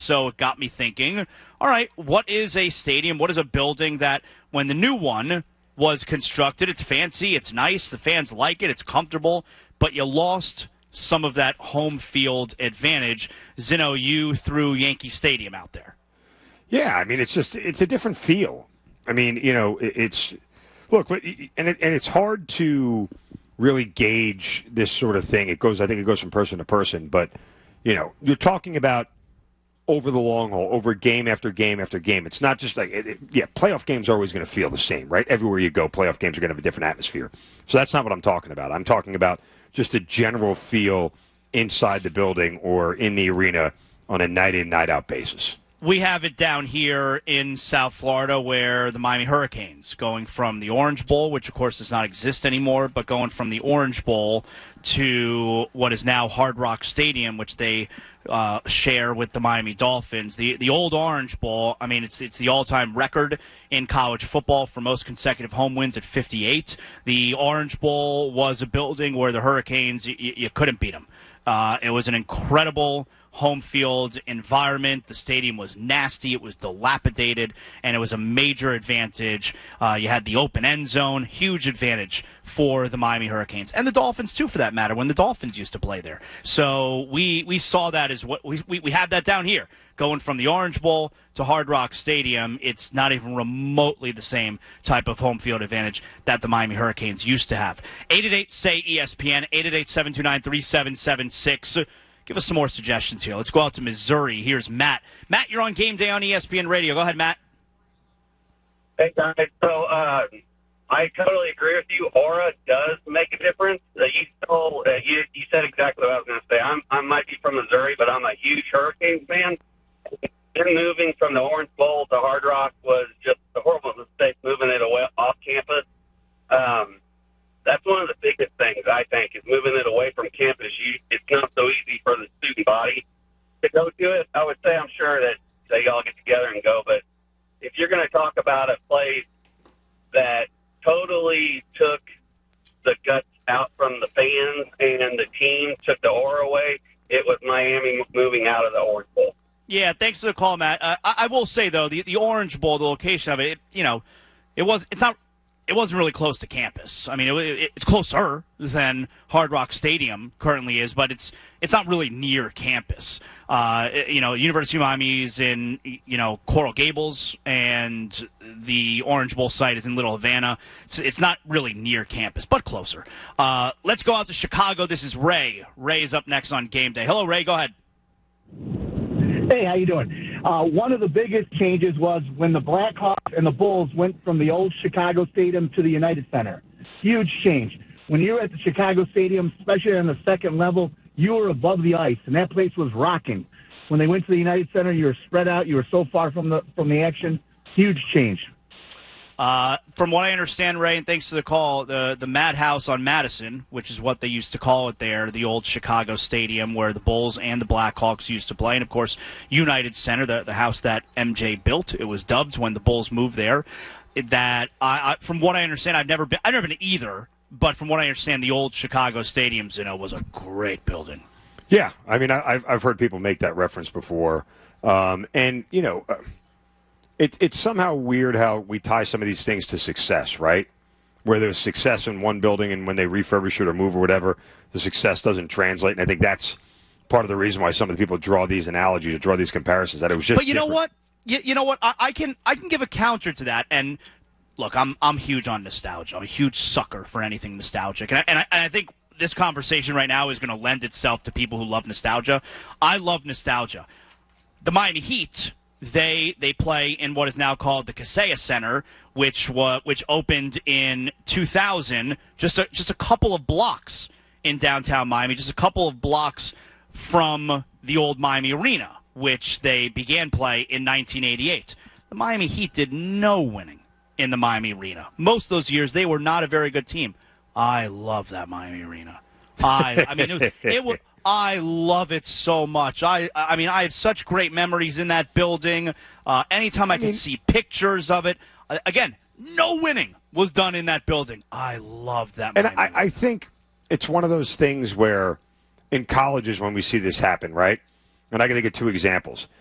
So it got me thinking, all right, what is a stadium? What is a building that when the new one was constructed, it's fancy, it's nice, the fans like it, it's comfortable, but you lost some of that home field advantage. Zinno, you threw Yankee Stadium out there. Yeah, I mean, it's a different feel. I mean, it's it's hard to really gauge this sort of thing. I think it goes from person to person, but you're talking about over the long haul, over game after game after game. It's not just like, playoff games are always going to feel the same, right? Everywhere you go, playoff games are going to have a different atmosphere. So that's not what I'm talking about. I'm talking about just a general feel inside the building or in the arena on a night-in, night-out basis. We have it down here in South Florida where the Miami Hurricanes, going from the Orange Bowl, which of course does not exist anymore, but going from the Orange Bowl to what is now Hard Rock Stadium, which they share with the Miami Dolphins. The old Orange Bowl, I mean, it's the all-time record in college football for most consecutive home wins at 58. The Orange Bowl was a building where the Hurricanes, you couldn't beat them. It was an incredible home field environment. The stadium was nasty. It was dilapidated, and it was a major advantage. You had the open end zone, huge advantage for the Miami Hurricanes, and the Dolphins too, for that matter, when the Dolphins used to play there. So we saw that as what we have that down here. Going from the Orange Bowl to Hard Rock Stadium, it's not even remotely the same type of home field advantage that the Miami Hurricanes used to have. 888-SAY-ESPN, 888-729-3776. Give us some more suggestions here. Let's go out to Missouri. Here's Matt. Matt, you're on Game Day on ESPN Radio. Go ahead, Matt. Hey, guys. So I totally agree with you. Aura does make a difference. You said exactly what I was going to say. I might be from Missouri, but I'm a huge Hurricanes fan. Them moving from the Orange Bowl to Hard Rock was just a horrible mistake, moving it away off campus. That's one of the biggest things, I think, is moving it away from campus. It's not so easy for the student body to go to it. I would say I'm sure that they all get together and go, but if you're going to talk about a place that totally took the guts out from the fans and the team, took the aura away, it was Miami moving out of the Orange Bowl. Yeah, thanks for the call, Matt. I will say, though, the Orange Bowl, the location of it, it wasn't really close to campus. I mean, it's closer than Hard Rock Stadium currently is, but it's not really near campus. University of Miami is in, Coral Gables, and the Orange Bowl site is in Little Havana. It's not really near campus, but closer. Let's go out to Chicago. This is Ray. Ray is up next on Game Day. Hello, Ray. Go ahead. Hey, how you doing? One of the biggest changes was when the Blackhawks and the Bulls went from the old Chicago Stadium to the United Center. Huge change. When you were at the Chicago Stadium, especially on the second level, you were above the ice, and that place was rocking. When they went to the United Center, you were spread out. You were so far from the action. Huge change. From what I understand, Ray, and thanks for the call, the Madhouse on Madison, which is what they used to call it there, the old Chicago Stadium where the Bulls and the Blackhawks used to play, and, of course, United Center, the house that MJ built. It was dubbed when the Bulls moved there. That from what I understand, I've never been to either, but from what I understand, the old Chicago Stadium, was a great building. Yeah, I mean, I've heard people make that reference before, It's somehow weird how we tie some of these things to success, right? Where there's success in one building, and when they refurbish it or move or whatever, the success doesn't translate. And I think that's part of the reason why some of the people draw these analogies or draw these comparisons. That it was just. But you know what? You know what? I can give a counter to that. And look, I'm huge on nostalgia. I'm a huge sucker for anything nostalgic, and I think this conversation right now is going to lend itself to people who love nostalgia. I love nostalgia. The Miami Heat. They play in what is now called the Kaseya Center, which opened in 2000, just a couple of blocks in downtown Miami, just a couple of blocks from the old Miami Arena, which they began play in 1988. The Miami Heat did no winning in the Miami Arena. Most of those years, they were not a very good team. I love that Miami Arena. I mean, it was. I love it so much. I mean, I have such great memories in that building. Anytime I can see pictures of it. Again, no winning was done in that building. I love that. And I think it's one of those things where in colleges when we see this happen, right? And I can think of two examples.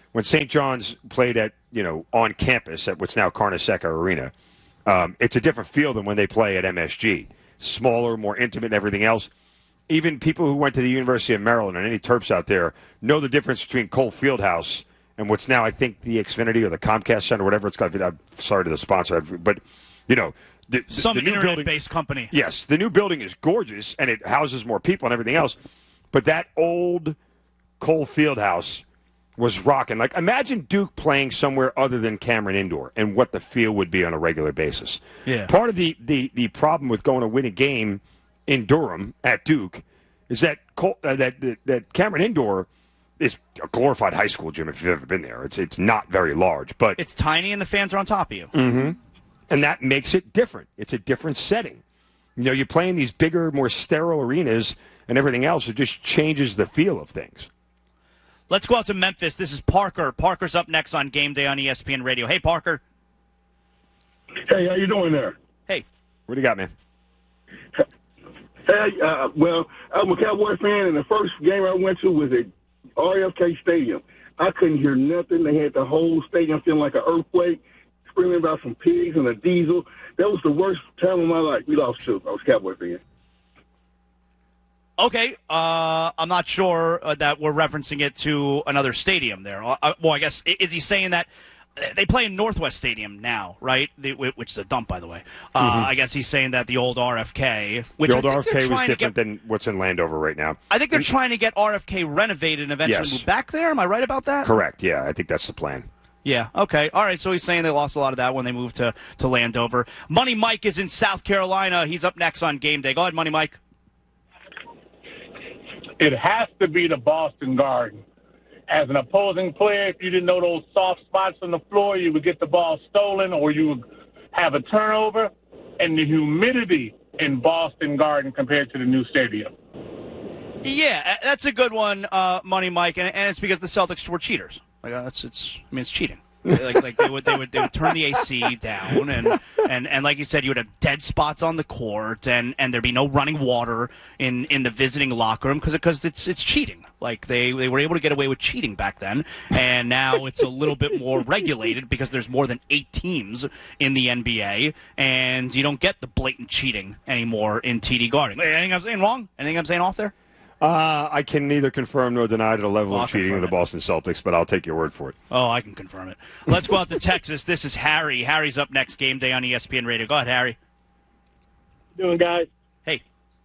when St. John's played at, on campus at what's now Carnesecca Arena, it's a different feel than when they play at MSG. Smaller, more intimate, and everything else. Even people who went to the University of Maryland and any Terps out there know the difference between Cole Fieldhouse and what's now, I think, the Xfinity or the Comcast Center, whatever it's called. I'm sorry to the sponsor, but, some the new internet-based company. Yes, the new building is gorgeous, and it houses more people and everything else. But that old Cole Fieldhouse was rocking. Like, imagine Duke playing somewhere other than Cameron Indoor and what the feel would be on a regular basis. Yeah. Part of the problem with going to win a game in Durham at Duke is that that Cameron Indoor is a glorified high school gym if you've ever been there. It's not very large, but it's tiny and the fans are on top of you. Mm-hmm. And that makes it different. It's a different setting. You're playing these bigger, more sterile arenas and everything else. It just changes the feel of things. Let's go out to Memphis. This is Parker. Parker's up next on Game Day on ESPN Radio. Hey, Parker. Hey, how you doing there? Hey. What do you got, man? Hey, well, I'm a Cowboy fan, and the first game I went to was at RFK Stadium. I couldn't hear nothing. They had the whole stadium feeling like an earthquake, screaming about some pigs and a diesel. That was the worst time of my life. We lost two. I was a Cowboy fan. Okay, I'm not sure that we're referencing it to another stadium there. Well, I guess, is he saying that they play in Northwest Stadium now, right? Which is a dump, by the way. I guess he's saying that the old RFK, which the old RFK was different than what's in Landover right now. I think they're trying to get RFK renovated and eventually move back there. Am I right about that? Correct, yeah. I think that's the plan. Yeah, okay. All right, so he's saying they lost a lot of that when they moved to Landover. Money Mike is in South Carolina. He's up next on Game Day. Go ahead, Money Mike. It has to be the Boston Garden. As an opposing player, if you didn't know those soft spots on the floor, you would get the ball stolen or you would have a turnover. And the humidity in Boston Garden compared to the new stadium. Yeah, that's a good one, Money Mike, and it's because the Celtics were cheaters. Like it's cheating. Like they would turn the AC down and like you said, you would have dead spots on the court and there'd be no running water in the visiting locker room because it's cheating. Like they were able to get away with cheating back then, and now it's a little bit more regulated because there's more than 8 teams in the NBA, and you don't get the blatant cheating anymore in TD Garden. Anything I'm saying wrong? Anything I'm saying off there? I can neither confirm nor deny the level of cheating of the Boston Celtics, but I'll take your word for it. Oh, I can confirm it. Let's go out to Texas. This is Harry. Harry's up next. Game Day on ESPN Radio. Go ahead, Harry. How you doing, guys? Hey.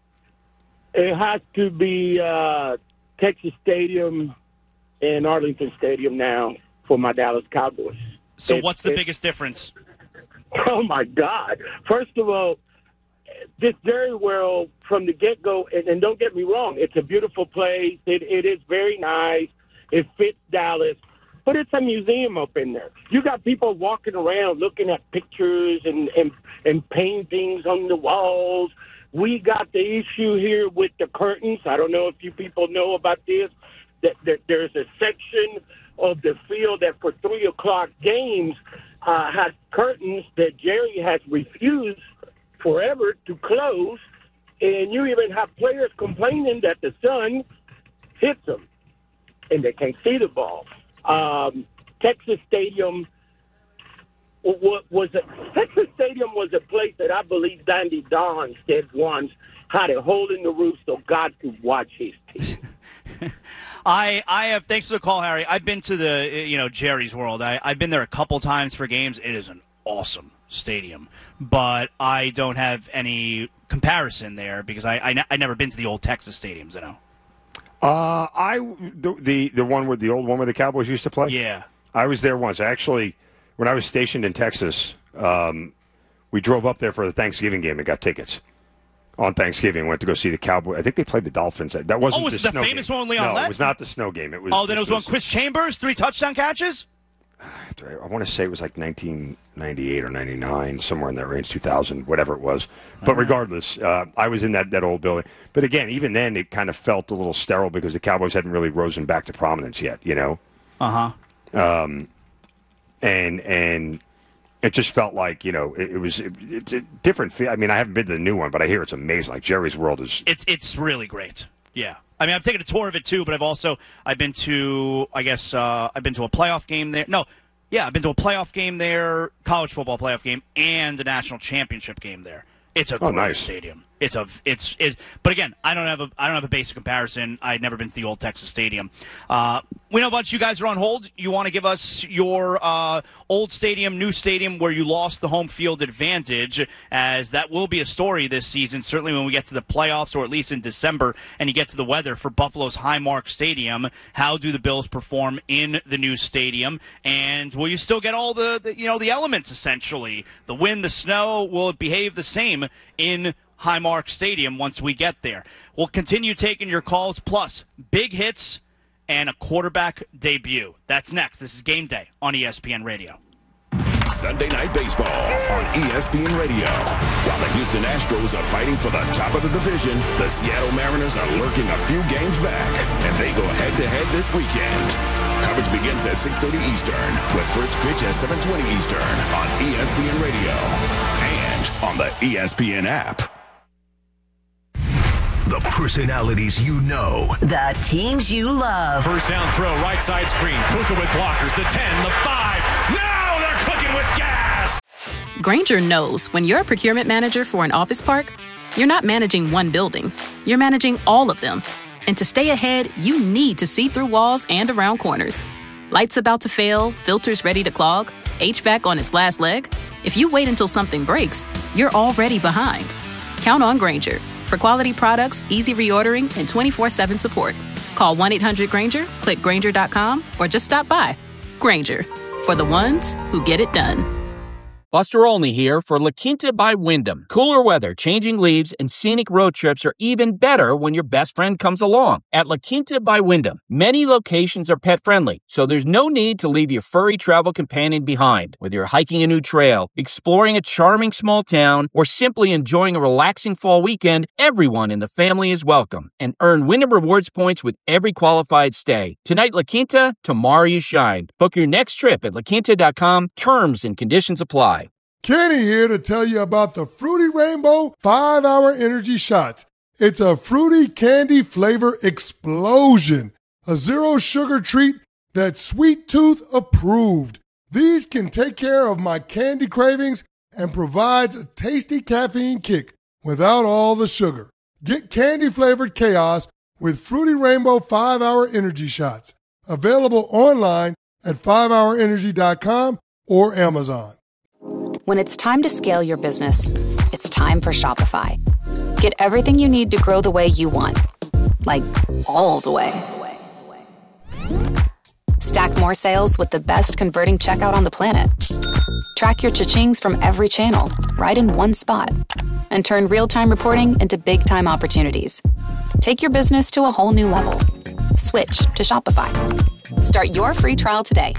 It has to be Texas Stadium and Arlington Stadium now for my Dallas Cowboys. So what's the biggest difference? Oh, my God. First of all, did very well from the get-go, and don't get me wrong, it's a beautiful place. It is very nice. It fits Dallas, but it's a museum up in there. You got people walking around looking at pictures and paintings on the walls. We got the issue here with the curtains. I don't know if you people know about this, that there's a section of the field that for 3 o'clock games has curtains that Jerry has refused forever to close, and you even have players complaining that the sun hits them and they can't see the ball. Texas Stadium was a place that I believe Dandy Don said once had a hole in the roof so God could watch his team. I have. Thanks for the call, Harry. I've been to the Jerry's World. I've been there a couple times for games. It is an awesome stadium, but I don't have any comparison there because I never been to the old Texas stadiums. The one with the old one where the Cowboys used to play. Yeah, I was there once. Actually, when I was stationed in Texas, we drove up there for the Thanksgiving game and got tickets on Thanksgiving. Went to go see the Cowboys. I think they played the Dolphins. That wasn't was the the snow famous game. one Leon No, Lett? It was not the snow game. It was. Oh, then it was one Chris Chambers, 3 touchdown catches. I want to say it was like 1998 or 99, somewhere in that range, 2000, whatever it was. But regardless, I was in that old building. But again, even then, it kind of felt a little sterile because the Cowboys hadn't really risen back to prominence yet, And it just felt like, it's a different feel. I mean, I haven't been to the new one, but I hear it's amazing. Like Jerry's World is... It's really great. Yeah. I mean, I've taken a tour of it too, but I've been to a playoff game there. No, yeah, I've been to a playoff game there, college football playoff game, and a national championship game there. It's a great stadium. But again, I don't have a basic comparison. I'd never been to the old Texas Stadium. We know a bunch of you guys are on hold. You want to give us your old stadium, new stadium, where you lost the home field advantage, as that will be a story this season, certainly when we get to the playoffs, or at least in December, and you get to the weather for Buffalo's Highmark Stadium. How do the Bills perform in the new stadium? And will you still get all the elements, essentially? The wind, the snow, will it behave the same in Highmark Stadium once we get there? We'll continue taking your calls, plus big hits and a quarterback debut. That's next. This is Game Day on ESPN Radio. Sunday Night Baseball on ESPN Radio. While the Houston Astros are fighting for the top of the division, the Seattle Mariners are lurking a few games back, and they go head-to-head this weekend. Coverage begins at 6:30 Eastern, with first pitch at 7:20 Eastern on ESPN Radio and on the ESPN app. The personalities you know. The teams you love. First down throw, right side screen. Puka with blockers. The 10, the 5. Now they're cooking with gas. Grainger knows when you're a procurement manager for an office park, you're not managing one building. You're managing all of them. And to stay ahead, you need to see through walls and around corners. Lights about to fail, filters ready to clog, HVAC on its last leg. If you wait until something breaks, you're already behind. Count on Grainger. For quality products, easy reordering, and 24/7 support. Call 1-800-GRAINGER, click Grainger.com, or just stop by. Grainger, for the ones who get it done. Buster Olney here for La Quinta by Wyndham. Cooler weather, changing leaves, and scenic road trips are even better when your best friend comes along. At La Quinta by Wyndham, many locations are pet-friendly, so there's no need to leave your furry travel companion behind. Whether you're hiking a new trail, exploring a charming small town, or simply enjoying a relaxing fall weekend, everyone in the family is welcome. And earn Wyndham Rewards points with every qualified stay. Tonight, La Quinta, tomorrow you shine. Book your next trip at laquinta.com. Terms and conditions apply. Kenny here to tell you about the Fruity Rainbow 5-Hour Energy Shots. It's a fruity candy flavor explosion. A zero-sugar treat that's Sweet Tooth approved. These can take care of my candy cravings and provides a tasty caffeine kick without all the sugar. Get candy-flavored chaos with Fruity Rainbow 5-Hour Energy Shots. Available online at 5hourenergy.com or Amazon. When it's time to scale your business, it's time for Shopify. Get everything you need to grow the way you want. Like, all the way. Stack more sales with the best converting checkout on the planet. Track your cha-chings from every channel, right in one spot. And turn real-time reporting into big-time opportunities. Take your business to a whole new level. Switch to Shopify. Start your free trial today.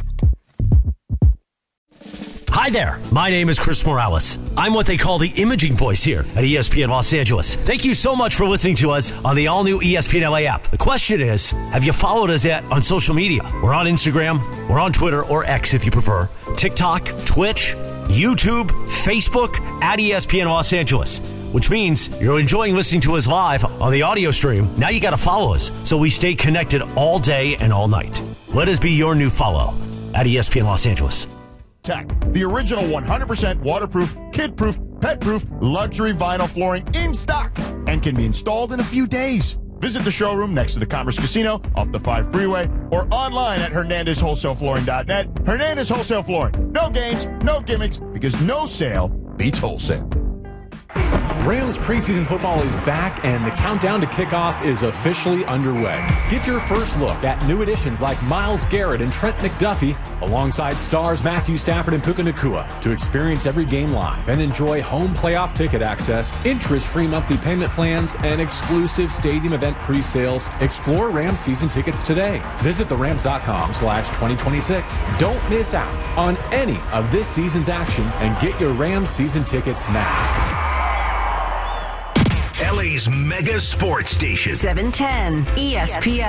Hi there, my name is Chris Morales. I'm what they call the imaging voice here at ESPN Los Angeles. Thank you so much for listening to us on the all-new ESPN LA app. The question is, have you followed us yet on social media? We're on Instagram, we're on Twitter, or X if you prefer, TikTok, Twitch, YouTube, Facebook, at ESPN Los Angeles. Which means you're enjoying listening to us live on the audio stream. Now you got to follow us so we stay connected all day and all night. Let us be your new follow at ESPN Los Angeles. Tech, the original 100% waterproof, kid-proof, pet-proof, luxury vinyl flooring in stock and can be installed in a few days. Visit the showroom next to the Commerce Casino off the 5 freeway or online at HernandezWholesaleFlooring.net. Hernandez Wholesale Flooring. No games, no gimmicks, because no sale beats wholesale. Rams preseason football is back, and the countdown to kickoff is officially underway. Get your first look at new additions like Myles Garrett and Trent McDuffie, alongside stars Matthew Stafford and Puka Nacua, to experience every game live and enjoy home playoff ticket access, interest-free monthly payment plans, and exclusive stadium event pre-sales. Explore Rams season tickets today. Visit therams.com/2026. Don't miss out on any of this season's action and get your Rams season tickets now. LA's mega sports station. 710 ESPN.